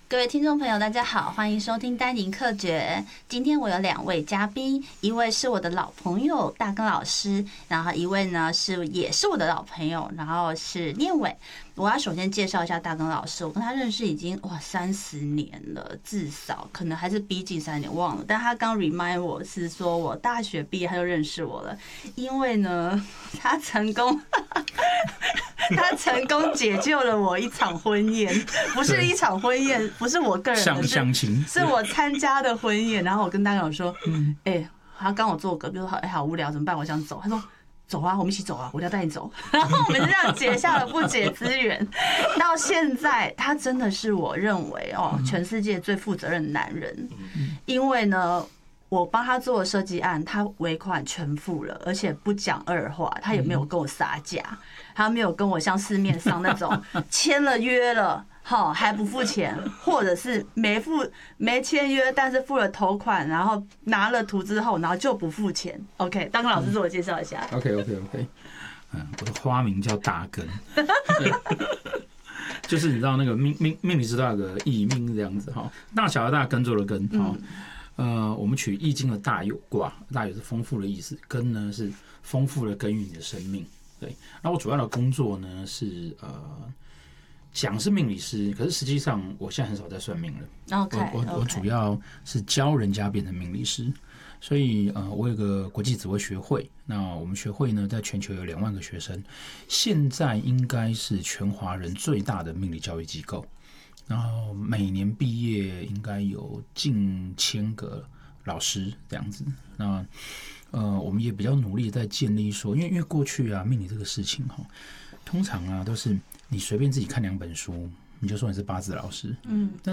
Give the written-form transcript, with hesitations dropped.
各位听众朋友，大家好，欢迎收听丹宁课诀。今天我有2位嘉宾，一位是我的老朋友大根老师，然后一位呢也是我的老朋友，然后是念伟。我要首先介绍一下大根老师，我跟他认识已经30年了，至少可能还是逼近30年，忘了。但他刚 remind 我是说我大学毕业他就认识我了，因为呢他成功解救了我一场婚宴，不是一场婚宴，不是我个人的相亲， 是我参加的婚宴。然后我跟大根老师说，他刚好坐我隔壁，说好无聊怎么办？我想走。他说走啊，我们一起走啊，我要带你走。然后我们这样结下了不解之缘。到现在，他真的是我认为全世界最负责任的男人，因为呢。我帮他做的设计案，他尾款全付了，而且不讲二话，他也没有跟我杀价，他没有跟我像市面上那种签了约了还不付钱，或者是没签约，但是付了头款，然后拿了图之后，然后就不付钱。OK， 大根老师自我介绍一下。 OK， 我的花名叫大根，就是你知道那个命理师都有个义命这样子哈，大小的大，根做的根哈。我们取易经的大有卦，大有是丰富的意思，根呢是丰富的耕耘你的生命。对，那我主要的工作呢是讲是命理师，可是实际上我现在很少在算命了。我主要是教人家变成命理师，所以我有个国际紫微学会，那我们学会呢在全球有2万个学生，现在应该是全华人最大的命理教育机构。然后每年毕业应该有近1000个老师这样子。那我们也比较努力在建立说，因为过去啊命理这个事情通常啊都是你随便自己看2本书，你就说你是八字老师，